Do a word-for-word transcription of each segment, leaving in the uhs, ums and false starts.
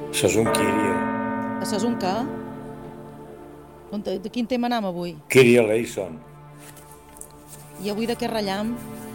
Ses un Kyrie. A ses un què? On te- De quin tema anam avui? Kyrie eleison. I avui de què ratllam?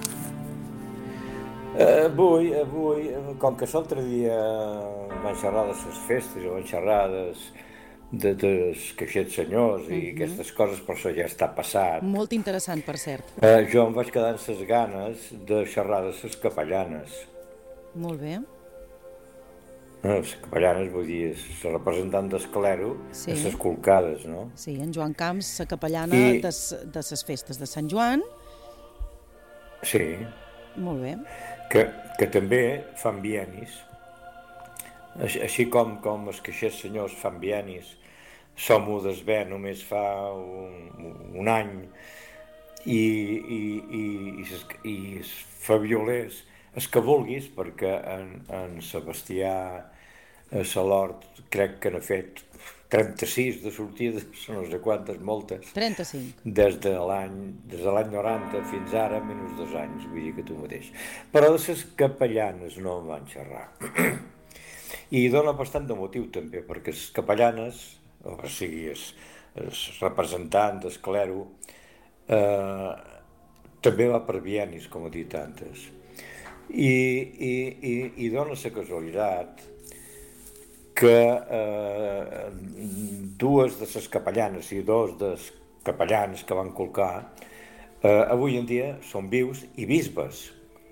Eh, avui, avui, eh, com que l'altre dia van xerrar de les festes, o van xerrar des, de, dels caixets senyors i aquestes coses, però això ja està passat. Molt interessant, per cert. Eh, jo em vaig quedar amb les ganes de xerrar de les capellanes. Molt bé. Eh, les capellanes, vull dir, és el representant d'esclero Sí. a les colcades, no? Sí, en Joan Camps, la capellana I- de, s- de ses festes de Sant Joan. Sí, Molt bé. que, que també fan bienis. Així, així com, com els caixers senyors fan bienis, som-ho desvé només fa un, un any i, i, i, i, es, i es fa violers el que vulguis, perquè en, en Sebastià a Salort crec que n'ha fet trenta-sis de sortides, no sé quantes, moltes, trenta-cinc. des de l'any des de l'any noranta fins ara, menys dos anys, vull dir que tu mateix. Però de les capellanes no en van xerrar. I dona bastant de motiu també, perquè les capellanes, o sigui, els, els representants del clero, eh, també va per bienis, com he dit antes. I, i, i, i dona la casualitat que eh, dues de les capellanes i dos dels capellans que van colcar eh, avui en dia són vius i bisbes.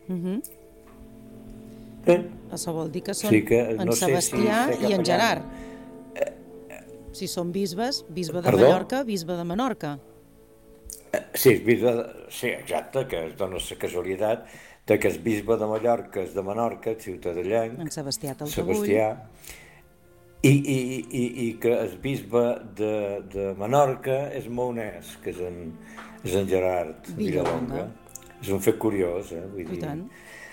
Eh? Això vol dir que són Sí que en no sé si Sebastià ser i en capellana. Gerard. Si són bisbes, bisbe de Perdó? Mallorca, bisbe de Menorca. Sí, és bisbe, de- sí, exacte, que es dona la casualitat de que és bisbe de Mallorca, és de Menorca, ciutadellenc, En Sebastià Taltabull. Sebastià, i, i, i, i que el bisbe de, de Menorca és maonès, que és en, és en Gerard Villalonga. Villalonga. És un fet curiós, eh? Vull I dir. tant.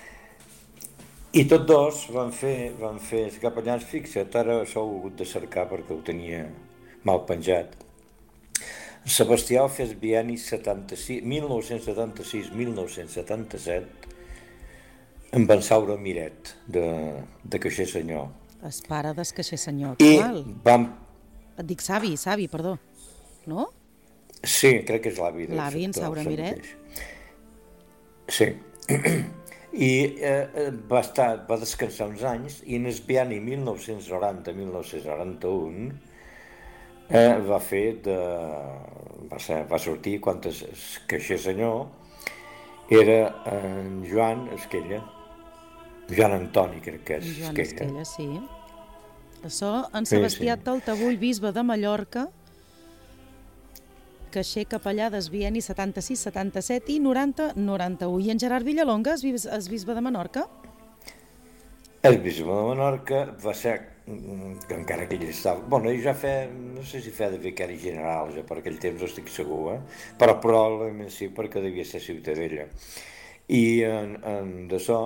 I tots dos van fer, van fer els capellans, fixa't, ara això ho he hagut de cercar perquè ho tenia mal penjat. Sebastià va fer el bienni setanta-sis, mil nou-cents setanta-sis mil nou-cents setanta-set amb en Saura Miret, de, de Caixer Senyor. El pare del caixer senyor I actual. vam... Et dic savi, savi, perdó. No? Sí, crec que és l'avi del L'avi, en sector, Saura això Miret. mateix. Sí. I eh, eh, va, estar, va descansar uns anys i en el bienni mil nou-cents noranta mil nou-cents noranta-un eh, va fer de... Va, ser, va sortir quan el caixer senyor era en Joan Esquella. Joan Antoni, crec que és En Joan Esquella. Esquella, sí. Això, en Sí, Sebastià sí. Taltabull, bisbe de Mallorca, caixer capellà des bienni setanta-sis setanta-set i noranta noranta-u. I en Gerard Villalonga, el bis- el bisbe de Menorca? El bisbe de Menorca va ser, mm, que encara que ell estava... Bueno, ell ja feia, no sé si feia de vicari general, ja per aquell temps estic segur, eh? Però probablement sí, perquè devia ser Ciutadella. I en, en d'això,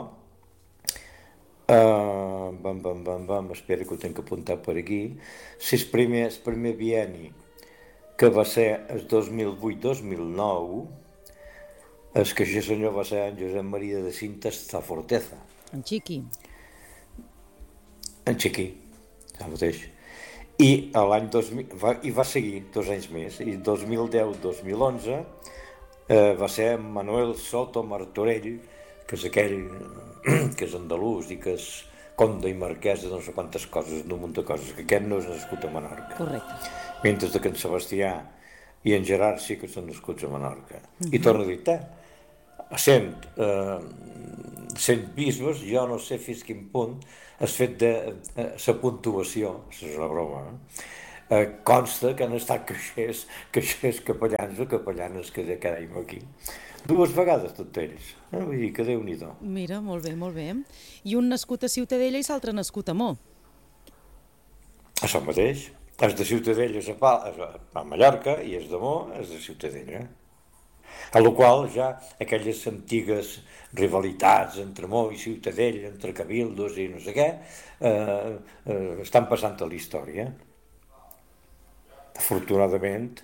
uh, bam, bam, bam, bam, espera que ho tinc apuntat per aquí, si el primer, el primer bienni, que va ser el dos mil vuit dos mil nou, el caixer senyor va ser en Josep Maria de Cintas Zaforteza, En Xiqui. en Chiqui, el mateix. I a l'any dos mil, va, i va seguir dos anys més, i dos mil deu dos mil onze eh, va ser Manuel Soto Martorell, que és aquell que és andalús i que és conde i marquès de no sé quantes coses, d'un munt de coses, que aquest no és nascut a Menorca. Correcte. Mentre que en Sebastià i en Gerard sí que són nascuts a Menorca. I torno a dir, eh, sent, eh, sent bisbes, jo no sé fins quin punt has fet de eh, la puntuació, això és una broma, eh? Eh, consta que han estat caixers, caixers capellans o capellanes que de cada any aquí. Dues vegades tots ells, eh? Vull dir que Déu-n'hi-do. Mira, molt bé, molt bé. I un nascut a Ciutadella i l'altre nascut a Mo. Això mateix. És de Ciutadella és a, Pal, és a, a Mallorca i és de Mo, és de Ciutadella. A la qual ja aquelles antigues rivalitats entre Mo i Ciutadella, entre cabildos i no sé què, eh, eh, estan passant a la història. Afortunadament,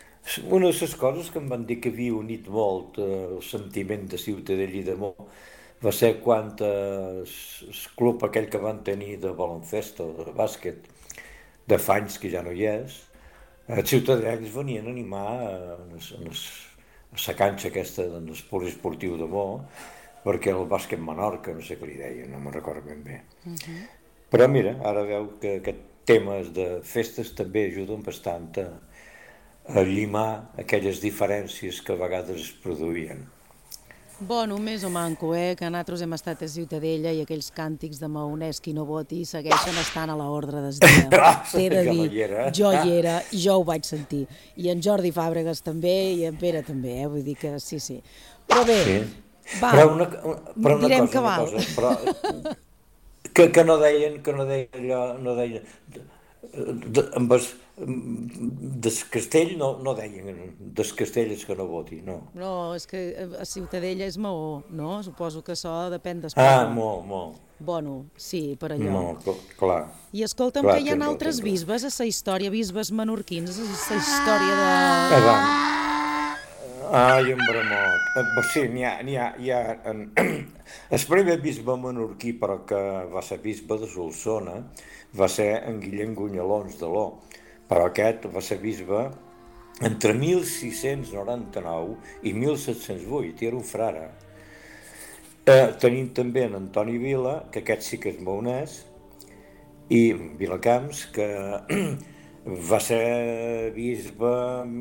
una de les coses que em van dir que havia unit molt eh, el sentiment de Ciutadella i de Mo va ser quan el club aquell que van tenir de baloncesto, de bàsquet, de Fanys, que ja no hi és, els ciutadans venien a animar a, a, a la canxa aquesta del poliesportiu de Mo, perquè el bàsquet Menorca, no sé què li deia, no me'n recordo ben bé. Uh-huh. Però mira, ara veu que aquests temes de festes també ajuden bastant a, a llimar aquelles diferències que a vegades es produïen. Bueno, més o manco, eh? Que nosaltres hem estat a Ciutadella i aquells càntics de Maonès qui no voti segueixen estant a l'ordre del dia. T'he de dir, jo hi era, jo ho vaig sentir. I en Jordi Fàbregas també, i en Pere també, eh? Vull dir que sí, sí. Però bé, sí. Va, però una, però una direm cosa, que una val. Cosa, però, que, que no deien, que no deien allò, no deien... De, amb el, des castell no, no deien des castell és que no voti, no. No, és que a Ciutadella és Maó, no? Suposo que això depèn del Ah, molt, molt. Bueno, sí, per allò. No, clar. I escolta'm, clar, que hi ha tens, altres tens. bisbes a la història, bisbes menorquins, a la història de... Eh, va. Ai, en Bramot. Eh, sí, n'hi ha... N'hi ha, hi ha en... El primer bisbe menorquí, però que va ser bisbe de Solsona, va ser en Guillem Gunyalons de l'O. Però aquest va ser bisbe entre mil sis-cents noranta-nou i mil set-cents vuit, i era un frare. Eh, tenim també en Antoni Vila, que aquest sí que és maonès, i Vilacamps, que va ser bisbe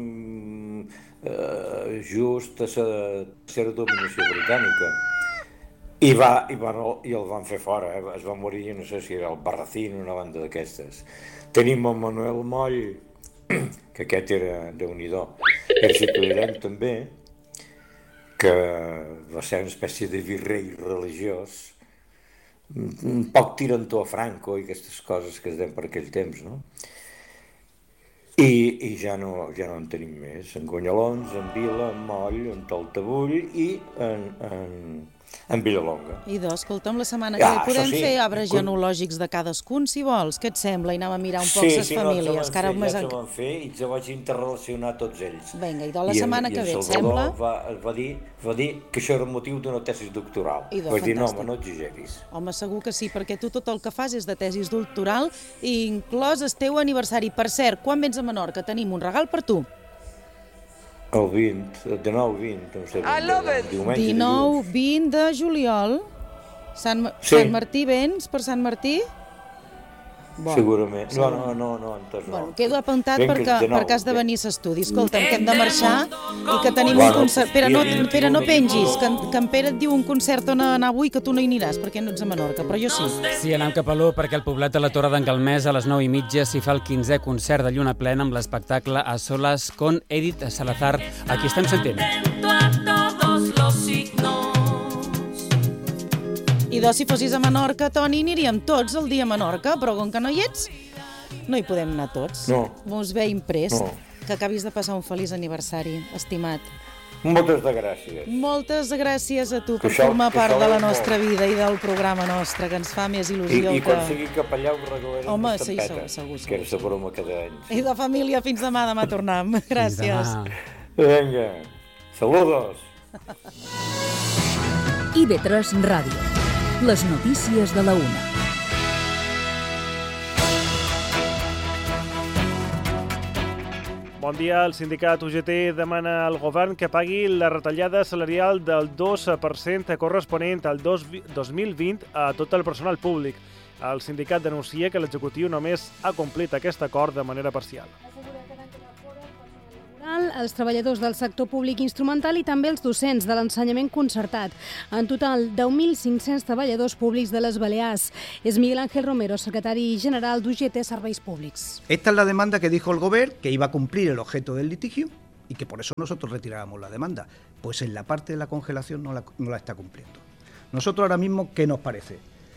eh, just a la tercera dominació britànica. I, va, i, va, i el van fer fora, eh? Es va morir, no sé si era el Barracín, una banda d'aquestes. Tenim el Manuel Moll, que aquest era Déu-n'hi-do, era ciutadà també, que va ser una espècie de virrei religiós, un poc tirantó a Franco i aquestes coses que es deien per aquell temps, no? I, i ja, no, ja no en tenim més. En Gunyalons, en Vila, en Moll, en Taltabull i en... en en Villalonga. I doncs, escolta'm, la setmana que ve podem sí. fer arbres genealògics de cadascun, si vols. Què et sembla? I anem a mirar un poc sí, les sí, famílies. No, que ara fer, més... ja s'ho van fer i ja vaig interrelacionar tots ells. Vinga, i doncs la setmana I en, que ve, et sembla? Va, va, dir, va dir que això era motiu d'una tesis doctoral. I vaig dir, no, home, no exageris. Home, segur que sí, perquè tu tot el que fas és de tesis doctoral i inclòs el teu aniversari. Per cert, quan vens a Menorca? Tenim un regal per tu. El vint, dinou vint, no sé, diumenge, dinou vint de juliol. Sant, sí. Sant Martí vens per Sant Martí? Bon, segurament. No, no, no, no, no. Bueno, quedo apuntat perquè, perquè has de venir a l'estudi. Escolta'm, que hem de marxar i que tenim bueno, un concert... Pere, no, Pere, no pengis, que, que en Pere et diu un concert on anar avui que tu no hi aniràs, perquè no ets a Menorca, però jo sí. Sí, anem cap a l'U, perquè el poblat de la Torre d'en Galmés a les nou i mitja s'hi fa el quinzè concert de Lluna Plena amb l'espectacle A Solas con Edith Salazar. Aquí estem sentint. I doncs, si fossis a Menorca, Toni, aniríem tots el dia a Menorca, però com que no hi ets, no hi podem anar tots. No. Mos ve imprès. No. Que acabis de passar un feliç aniversari, estimat. Moltes de gràcies. Moltes gràcies a tu per això, formar part de la molt. nostra vida i del programa nostre, que ens fa més il·lusió. I, i que... quan sigui capellà us regalarem Home, una sí, estampeta, segur, segur, que era la broma cada any. I de família, fins demà, demà tornem. Gràcies. Vinga, saludos. I ve tres Ràdio. Les notícies de la una. Bon dia. El sindicat U G T demana al govern que pagui la retallada salarial del dos per cent corresponent al dos mil vint a tot el personal públic. El sindicat denuncia que l'executiu només ha complit aquest acord de manera parcial. Els treballadors del sector públic instrumental i també els docents de l'ensenyament concertat. En total, deu mil cinc-cents treballadors públics de les Balears. És Miguel Ángel Romero, secretari general d'U G T Serveis Públics. Esta es la demanda que dijo el gobierno, que iba a cumplir el objeto del litigio y que por eso nosotros retirábamos la demanda. Pues en la parte de la congelación no la, no la está cumpliendo. Nosotros ahora mismo, ¿qué nos parece?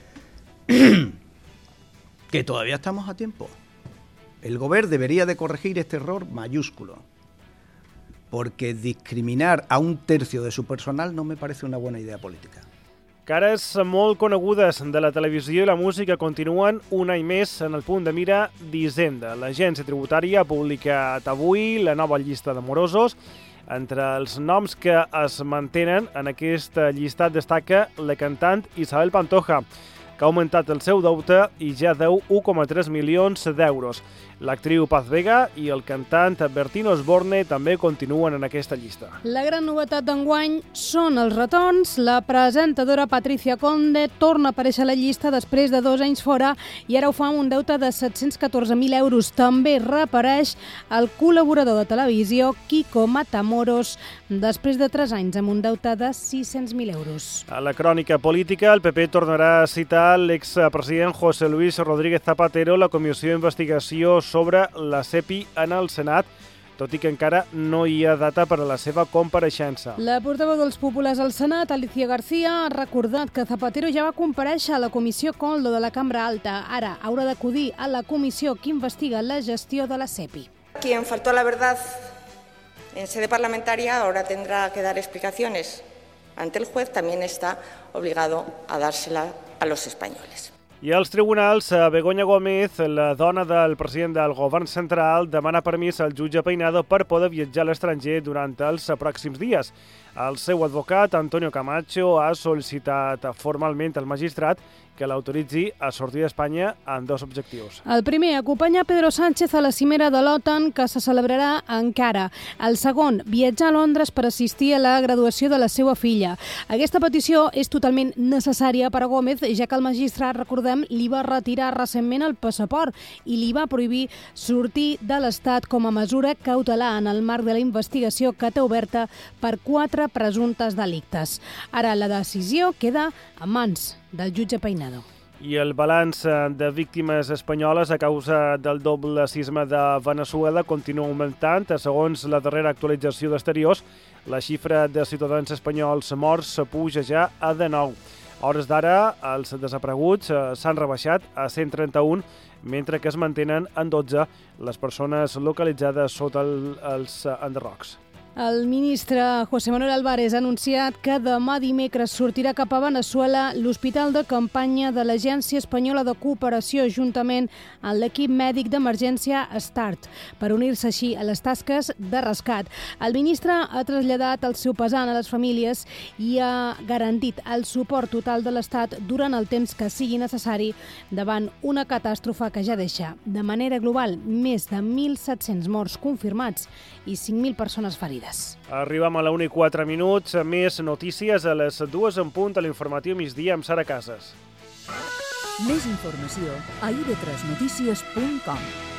Que todavía estamos a tiempo. El gobierno debería de corregir este error mayúsculo, porque discriminar a un tercio de su personal no me parece una buena idea política. Cares molt conegudes de la televisió i la música continuen un any més en el punt de mira d'Hisenda. L'agència tributària ha publicat avui la nova llista de morosos. Entre els noms que es mantenen en aquest llistat destaca la cantant Isabel Pantoja, que ha augmentat el seu deute i ja deu u coma tres milions d'euros. L'actriu Paz Vega i el cantant Bertín Osborne també continuen en aquesta llista. La gran novetat d'enguany són els retorns. La presentadora Patricia Conde torna a aparèixer a la llista després de dos anys fora i ara ho fa amb un deute de set-cents catorze mil euros. També reapareix el col·laborador de televisió Kiko Matamoros després de tres anys amb un deute de sis-cents mil euros. A la crònica política, el P P tornarà a citar l'expresident José Luis Rodríguez Zapatero la comissió d'investigació sobre la C E P I en el Senat, tot i que encara no hi ha data per a la seva compareixença. La portaveu dels Populars al Senat, Alicia García, ha recordat que Zapatero ja va comparèixer a la comissió Coldo de la Cambra Alta. Ara haurà d'acudir a la comissió que investiga la gestió de la C E P I. Quien faltó a la verdad en sede parlamentaria ahora tendrá que dar explicaciones ante el juez, también está obligado a dársela a los españoles. I als tribunals, Begoña Gómez, la dona del president del govern central, demana permís al jutge Peinado per poder viatjar a l'estranger durant els pròxims dies. El seu advocat, Antonio Camacho, ha sol·licitat formalment al magistrat que l'autoritzi a sortir d'Espanya amb dos objectius. El primer, acompanyar Pedro Sánchez a la cimera de l'OTAN, que se celebrarà a Ankara. El segon, viatjar a Londres per assistir a la graduació de la seva filla. Aquesta petició és totalment necessària per a Gómez, ja que el magistrat, recordem, li va retirar recentment el passaport i li va prohibir sortir de l'Estat com a mesura cautelar en el marc de la investigació que té oberta per quatre presumptes delictes. Ara la decisió queda en mans del jutge Peinado. I el balanç de víctimes espanyoles a causa del doble sisme de Veneçuela continua augmentant. Segons la darrera actualització d'Exteriors, la xifra de ciutadans espanyols morts puja ja a dinou. A hores d'ara, els desapareguts s'han rebaixat a cent trenta-un, mentre que es mantenen en dotze les persones localitzades sota el, els enderrocs. El ministre José Manuel Álvarez ha anunciat que demà dimecres sortirà cap a Veneçuela l'Hospital de Campanya de l'Agència Espanyola de Cooperació juntament amb l'equip mèdic d'emergència START per unir-se així a les tasques de rescat. El ministre ha traslladat el seu pesant a les famílies i ha garantit el suport total de l'Estat durant el temps que sigui necessari davant una catàstrofe que ja deixa de manera global més de mil set-cents morts confirmats i cinc mil persones ferides. Arribem a la una i quatre minuts. Més notícies a les dues en punt a l'informatiu migdia amb Sara Casas. Més informació a i de tres notícies punt com.